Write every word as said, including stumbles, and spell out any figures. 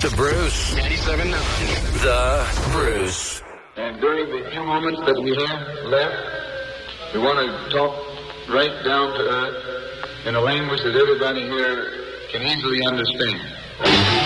The Bruce. ninety-seven point nine. The Bruce. And during the few moments that we have left, we want to talk right down to earth in a language that everybody here can easily understand.